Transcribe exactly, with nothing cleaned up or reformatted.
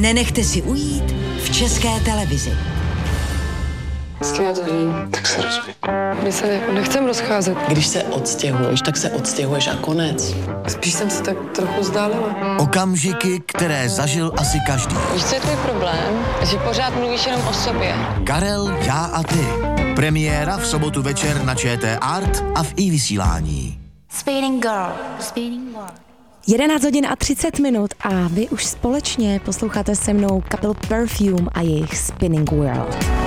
nenechte si ujít v České televizi. S kým já to vidím? Tak se rozbij. My se jako nechcem rozcházet. Když se odstěhuješ, tak se odstěhuješ a konec. Spíš jsem se tak trochu vzdálila. Okamžiky, které zažil asi každý. Víš, co je tvůj problém? Že pořád mluvíš jenom o sobě. Karel, já a ty. Premiéra v sobotu večer na ČT Art a v iVysílání. Spinning Girl. Spinning Girl. jedenáct hodin a třicet minut a vy už společně posloucháte se mnou kapelu Perfume a jejich Spinning World.